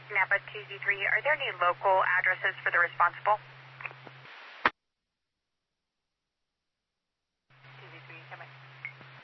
Napa 2Z3. Are there any local addresses for the responsible?